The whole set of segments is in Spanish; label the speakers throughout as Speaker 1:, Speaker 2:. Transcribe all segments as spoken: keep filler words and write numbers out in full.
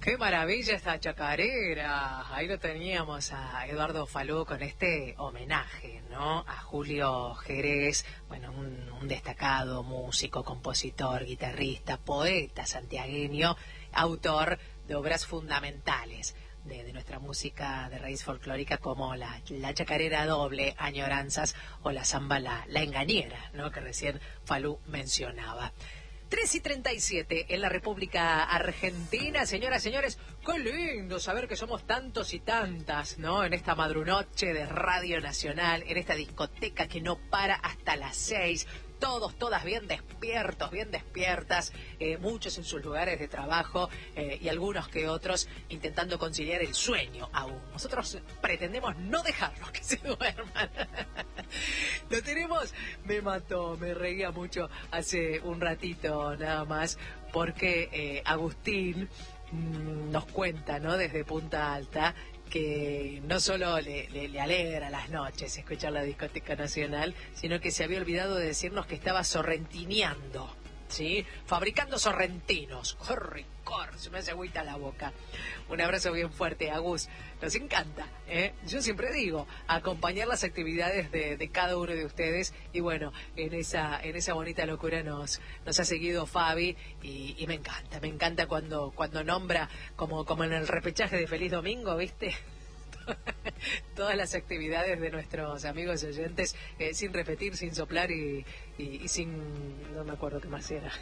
Speaker 1: Qué maravilla esta chacarera. Ahí lo teníamos a Eduardo Falú con este homenaje, ¿no? A Julio Jerez, bueno, un, un destacado músico, compositor, guitarrista, poeta santiagueño, autor de obras fundamentales de, de nuestra música de raíz folclórica, como la, la chacarera doble, Añoranzas, o la samba La, la Engañera, ¿no? Que recién Falú mencionaba. tres y treinta y siete en la República Argentina. Señoras, señores, qué lindo saber que somos tantos y tantas, ¿no? En esta madrunoche de Radio Nacional, en esta discoteca que no para hasta las seis. Todos, todas bien despiertos, bien despiertas, eh, muchos en sus lugares de trabajo eh, y algunos que otros intentando conciliar el sueño aún. Nosotros pretendemos no dejarlos que se duerman. Lo tenemos, me mató, me reía mucho hace un ratito nada más, porque eh, Agustín mmm, nos cuenta, ¿no? Desde Punta Alta, que no solo le, le, le alegra las noches escuchar la Discoteca Nacional, sino que se había olvidado de decirnos que estaba sorrentineando, ¿sí? Fabricando sorrentinos. Corre, corre, se me hace agüita la boca. Un abrazo bien fuerte, Agus. Nos encanta, ¿eh? Yo siempre digo, acompañar las actividades de, de cada uno de ustedes. Y bueno, en esa en esa bonita locura nos nos ha seguido Fabi. Y, y me encanta, me encanta cuando cuando nombra, como, como en el repechaje de Feliz Domingo, ¿viste? Todas las actividades de nuestros amigos y oyentes, eh, sin repetir, sin soplar y, y, y sin... no me acuerdo qué más era.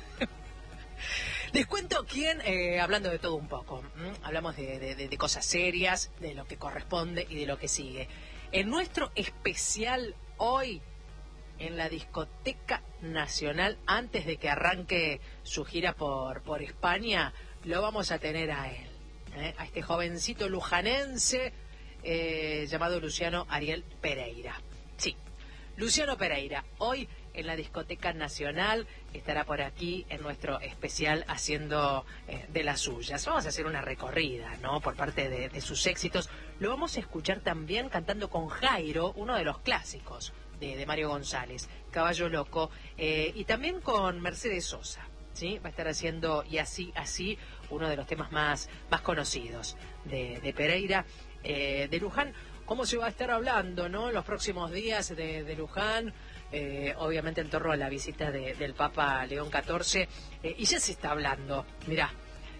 Speaker 1: Les cuento quién, eh, hablando de todo un poco, ¿m? Hablamos de, de, de cosas serias, de lo que corresponde y de lo que sigue. En nuestro especial hoy, en la Discoteca Nacional, antes de que arranque su gira por, por España, lo vamos a tener a él, ¿eh? A este jovencito lujanense, Eh, llamado Luciano Ariel Pereira. Sí, Luciano Pereira, hoy en la Discoteca Nacional, estará por aquí en nuestro especial haciendo eh, de las suyas. Vamos a hacer una recorrida, ¿no? Por parte de, de sus éxitos. Lo vamos a escuchar también cantando con Jairo, uno de los clásicos de, de Mario González, Caballo Loco, eh, y también con Mercedes Sosa, ¿sí? Va a estar haciendo Y Así, Así, uno de los temas más, más conocidos de, de Pereira. Eh, de Luján, cómo se va a estar hablando, ¿no? En los próximos días de, de Luján, eh, obviamente en torno a la visita de, del Papa León catorce, eh, y ya se está hablando. Mirá,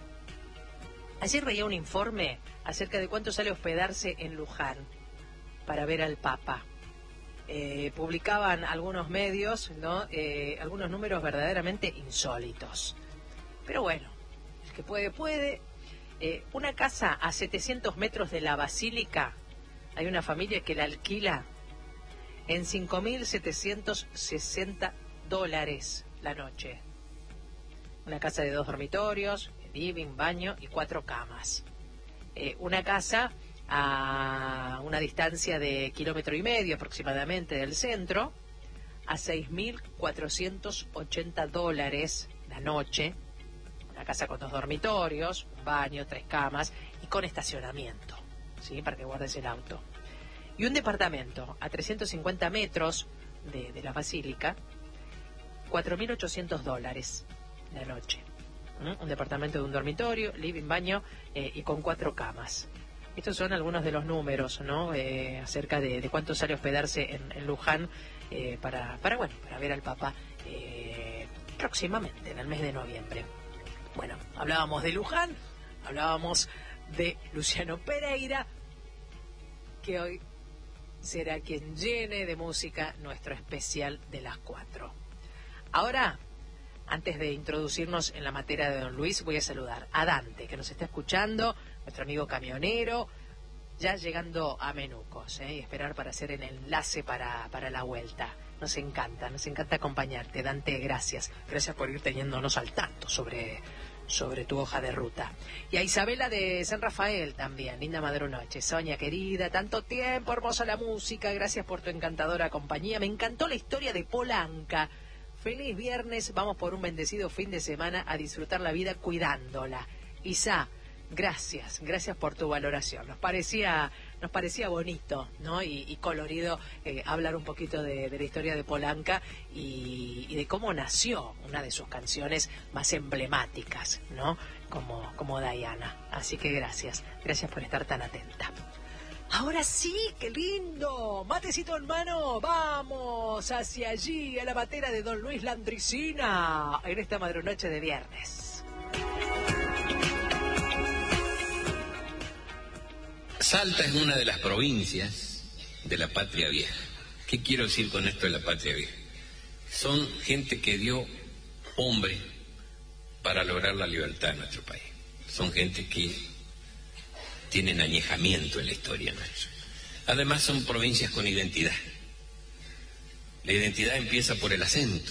Speaker 1: ayer veía un informe acerca de cuánto sale hospedarse en Luján para ver al Papa. Eh, publicaban algunos medios, ¿no? Eh, algunos números verdaderamente insólitos. Pero bueno, el que puede, puede. Eh, una casa a setecientos metros de la Basílica, hay una familia que la alquila en cinco mil setecientos sesenta dólares la noche. Una casa de dos dormitorios, living, baño y cuatro camas. Eh, una casa a una distancia de kilómetro y medio aproximadamente del centro, a seis mil cuatrocientos ochenta dólares la noche. Una casa con dos dormitorios, un baño, tres camas y con estacionamiento, ¿sí? Para que guardes el auto. Y un departamento a trescientos cincuenta metros de, de la Basílica, cuatro mil ochocientos dólares la noche. ¿Mm? Un departamento de un dormitorio, living, baño eh, y con cuatro camas. Estos son algunos de los números, ¿no? Eh, acerca de, de cuánto sale hospedarse en, en Luján eh, para, para, bueno, para ver al Papa eh, próximamente, en el mes de noviembre. Bueno, hablábamos de Luján, hablábamos de Luciano Pereira, que hoy será quien llene de música nuestro especial de las cuatro. Ahora, antes de introducirnos en la materia de Don Luis, voy a saludar a Dante, que nos está escuchando, nuestro amigo camionero, ya llegando a Menucos, ¿eh? Y esperar para hacer el enlace para, para la vuelta. Nos encanta, nos encanta acompañarte, Dante, gracias. Gracias por ir teniéndonos al tanto sobre, sobre tu hoja de ruta. Y a Isabela de San Rafael también, linda madrunoche. Sonia, querida, tanto tiempo, hermosa la música, gracias por tu encantadora compañía. Me encantó la historia de Polanca. Feliz viernes, vamos por un bendecido fin de semana a disfrutar la vida cuidándola. Isa, gracias, gracias por tu valoración. Nos parecía, nos parecía bonito, ¿no? Y, y colorido eh, hablar un poquito de, de la historia de Polanca y, y de cómo nació una de sus canciones más emblemáticas, ¿no? Como, como Diana. Así que gracias, gracias por estar tan atenta. Ahora sí, qué lindo, matecito en mano, vamos hacia allí, a la batera de don Luis Landricina, en esta madrunoche de viernes.
Speaker 2: Salta es una de las provincias de la patria vieja. ¿Qué quiero decir con esto de la patria vieja? Son gente que dio hombre para lograr la libertad de nuestro país. Son gente que tienen añejamiento en la historia nuestra. Además son provincias con identidad. La identidad empieza por el acento,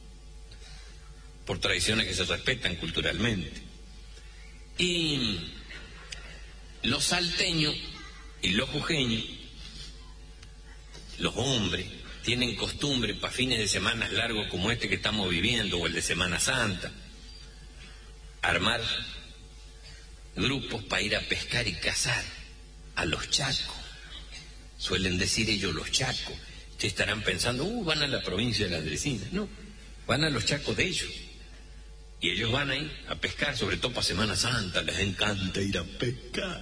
Speaker 2: por tradiciones que se respetan culturalmente. Y los salteños y los jujeños, los hombres, tienen costumbre para fines de semana largos como este que estamos viviendo, o el de Semana Santa, armar grupos para ir a pescar y cazar a los chacos. Suelen decir ellos los chacos. Ustedes estarán pensando, uh, van a la provincia de Landricina. No, van a los chacos de ellos. Y ellos van ahí a pescar, sobre todo para Semana Santa, les encanta ir a pescar.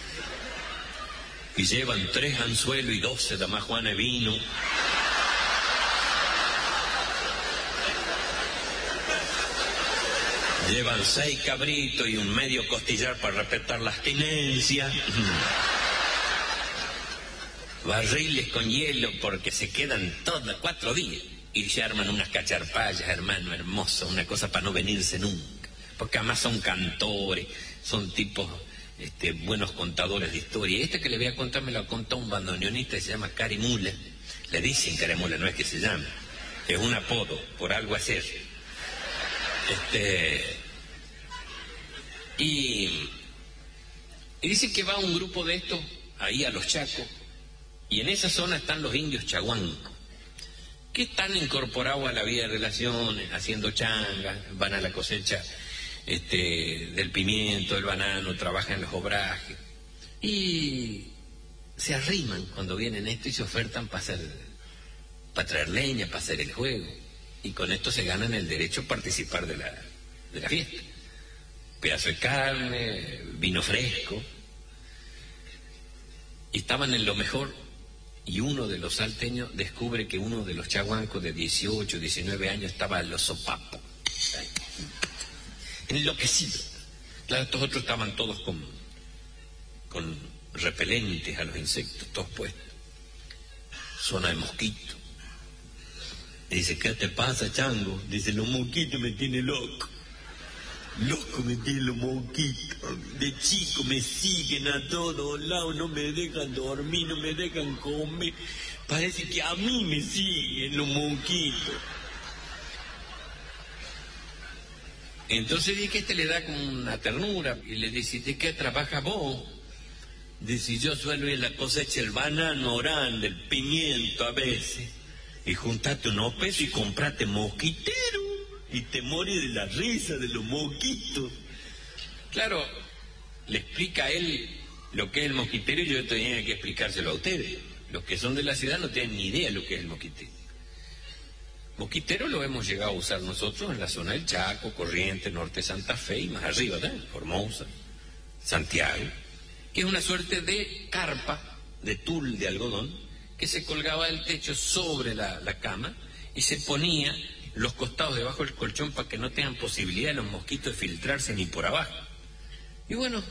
Speaker 2: Y llevan tres anzuelos y doce damajuanes de vino. Llevan seis cabritos y un medio costillar para respetar la abstinencia. Barriles con hielo porque se quedan todos cuatro días. Y se arman unas cacharpallas, hermano, hermoso, una cosa para no venirse nunca. Porque además son cantores, son tipos este, buenos contadores de historia. Y este que le voy a contar me lo contó un bandoneonista que se llama Cari Mula. Le dicen Cari Mula, no es que se llame. Es un apodo, por algo hacer. Este, y, y dice que va un grupo de estos ahí a los Chacos, y en esa zona están los indios chaguancos, que están incorporados a la vida de relaciones, haciendo changas, van a la cosecha este, del pimiento, del banano, trabajan en los obrajes, y se arriman cuando vienen esto y se ofertan para hacer, para traer leña, para hacer el juego. Y con esto se ganan el derecho a participar de la, de la fiesta. Pedazo de carne, vino fresco. Y estaban en lo mejor, y uno de los salteños descubre que uno de los chaguancos de dieciocho, diecinueve años estaba en los sopapos. Enloquecido. Claro, estos otros estaban todos con, con repelentes a los insectos, todos puestos. Zona de mosquitos. Dice, ¿qué te pasa, chango? Dice, los mosquitos me tienen loco. Loco me tienen los mosquitos. De chico me siguen a todos lados, no me dejan dormir, no me dejan comer. Parece que a mí me siguen los mosquitos. Entonces dice que este le da como una ternura y le dice, ¿de qué trabajas vos? Dice, yo suelo ir a la cosecha el banano grande, el pimiento a veces. Y juntate unos pesos y comprate mosquitero y te morís de la risa de los mosquitos. Claro, le explica a él lo que es el mosquitero y yo tenía que explicárselo a ustedes. Los que son de la ciudad no tienen ni idea de lo que es el mosquitero. Mosquitero lo hemos llegado a usar nosotros en la zona del Chaco, Corrientes, Norte Santa Fe y más arriba, ¿verdad? Formosa, Santiago, que es una suerte de carpa de tul de algodón que se colgaba del techo sobre la, la cama y se ponía los costados debajo del colchón para que no tengan posibilidad de los mosquitos de filtrarse ni por abajo. Y bueno,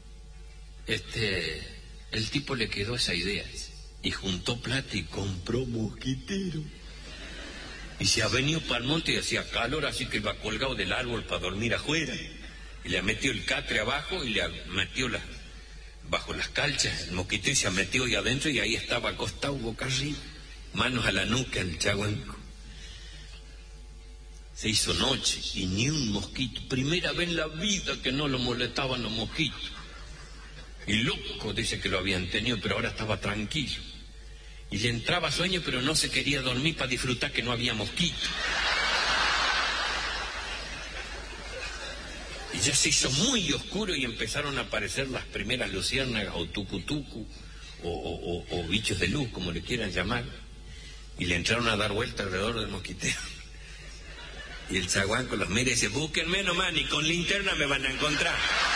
Speaker 2: este, el tipo le quedó esa idea y juntó plata y compró mosquitero. Y se ha venido para el monte y hacía calor, así que iba colgado del árbol para dormir afuera. Y le metió el catre abajo y le metió la... bajo las calchas, el mosquitero se metió ahí adentro y ahí estaba acostado boca arriba, manos a la nuca el chaguanco. Se hizo noche y ni un mosquito, primera vez en la vida que no lo molestaban los mosquitos. Y loco dice que lo habían tenido, pero ahora estaba tranquilo. Y le entraba sueño, pero no se quería dormir para disfrutar que no había mosquitos. Y ya se hizo muy oscuro y empezaron a aparecer las primeras luciérnagas o tucutucu o, o, o bichos de luz, como le quieran llamar, y le entraron a dar vuelta alrededor del mosquitero. Y el zaguanco los mira y dice, búsquenme nomás, ni con linterna me van a encontrar.